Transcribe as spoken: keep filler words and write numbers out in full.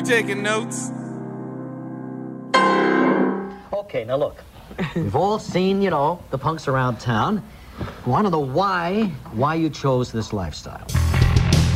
You taking notes? Okay, now look. We've all seen, you know, the punks around town. We want to know why, why you chose this lifestyle.